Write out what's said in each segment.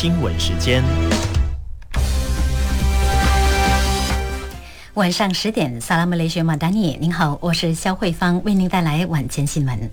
新闻时间。 晚上10点，萨拉姆雷学马达尼，您好，我是肖慧芳，为您带来晚间新闻。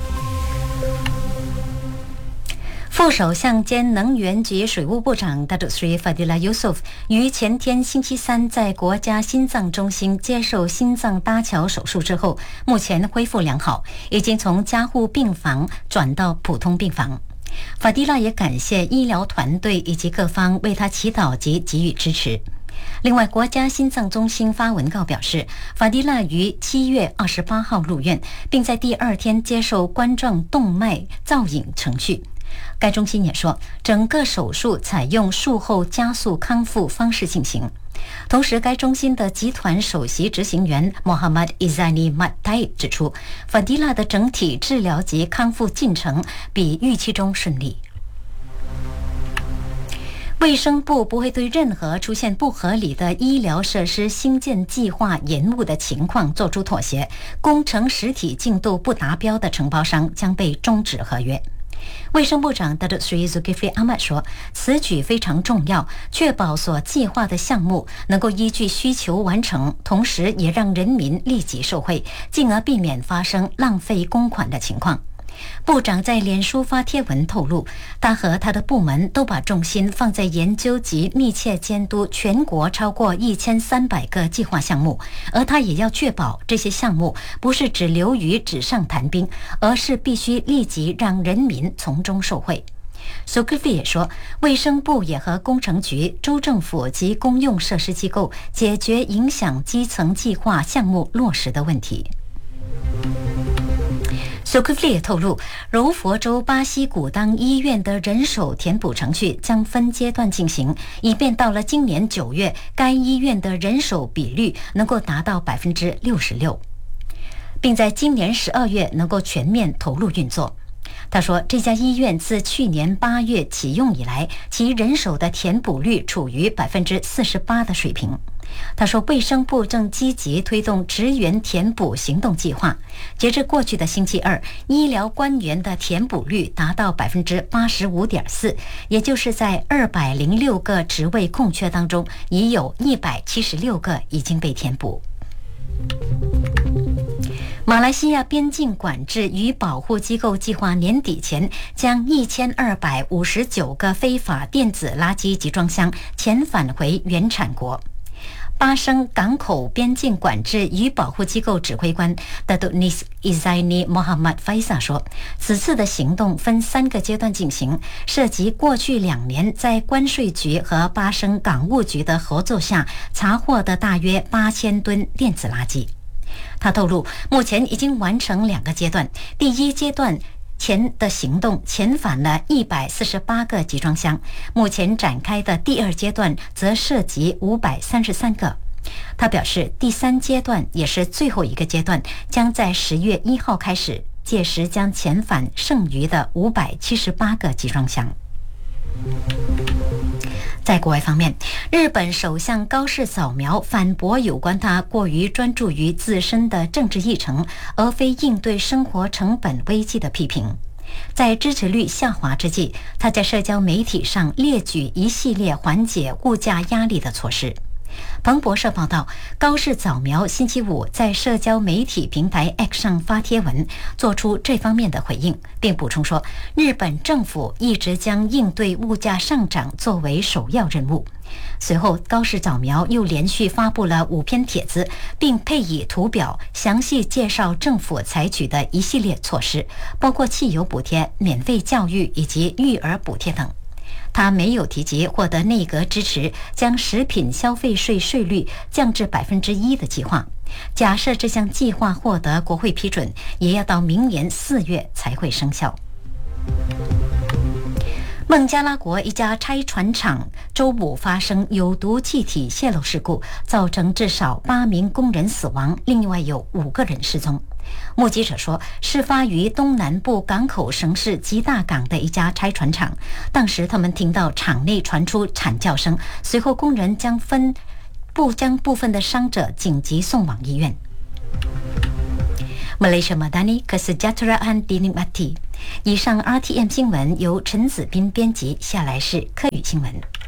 副首相兼能源及水务部长 Datuk Seri Fadillah Yusof 于前天星期三在国家心脏中心接受心脏搭桥手术之后，目前恢复良好，已经从加护病房转到普通病房。法迪拉也感谢医疗团队以及各方为他祈祷及给予支持。另外，国家心脏中心发文告表示，法迪拉于7月28号入院，并在第二天接受冠状动脉造影程序。该中心也说，整个手术采用术后加速康复方式进行。同时，该中心的集团首席执行员 Mohammad Izani Matai 指出，法迪拉的整体治疗及康复进程比预期中顺利。卫生部不会对任何出现不合理的医疗设施兴建计划延误的情况作出妥协，工程实体进度不达标的承包商将被终止合约。卫生部长 Datuk Seri Zulkifli Ahmad 说，此举非常重要，确保所计划的项目能够依据需求完成，同时也让人民立即受惠，进而避免发生浪费公款的情况。部长在脸书发帖文透露，他和他的部门都把重心放在研究及密切监督全国超过1300个计划项目，而他也要确保这些项目不是只流于纸上谈兵，而是必须立即让人民从中受惠。苏克菲也说，卫生部也和工程局、州政府及公用设施机构解决影响基层计划项目落实的问题。苏克菲也透露，柔佛州巴西古当医院的人手填补程序将分阶段进行，以便到了今年9月，该医院的人手比率能够达到66%，并在今年12月能够全面投入运作。他说，这家医院自去年8月启用以来，其人手的填补率处于48%的水平。他说，卫生部正积极推动职员填补行动计划。截至过去的星期二，医疗官员的填补率达到85.4%，也就是在206个职位空缺当中，已有176个已经被填补。马来西亚边境管制与保护机构计划年底前将1259个非法电子垃圾集装箱遣返回原产国。巴生港口边境管制与保护机构指挥官 Datuk Izani Muhammad Faisal 说，此次的行动分3个阶段进行，涉及过去2年在关税局和巴生港务局的合作下查获的大约8000吨电子垃圾。他透露，目前已经完成2个阶段，第1阶段前的行动遣返了148个集装箱，目前展开的第2阶段则涉及533个。他表示，第3阶段也是最后一个阶段，将在10月1号开始，届时将遣返剩余的578个集装箱。在国外方面，日本首相高市早苗反驳有关他过于专注于自身的政治议程，而非应对生活成本危机的批评。在支持率下滑之际，他在社交媒体上列举一系列缓解物价压力的措施。彭博社报道，高市早苗星期五在社交媒体平台 X 上发帖文，做出这方面的回应，并补充说，日本政府一直将应对物价上涨作为首要任务。随后，高市早苗又连续发布了5篇帖子，并配以图表，详细介绍政府采取的一系列措施，包括汽油补贴、免费教育以及育儿补贴等。他没有提及获得内阁支持将食品消费税税率降至1%的计划。假设这项计划获得国会批准，也要到明年4月才会生效。孟加拉国一家拆船厂周五发生有毒气体泄漏事故，造成至少8名工人死亡，另外有5个人失踪。目击者说，事发于东南部港口城市吉大港的一家拆船厂，当时他们听到厂内传出惨叫声，随后工人将部分的伤者紧急送往医院。 Malaysia Madani Kesejahteraan Dinikmati。以上 RTM 新闻由陈子斌编辑，下来是客语新闻。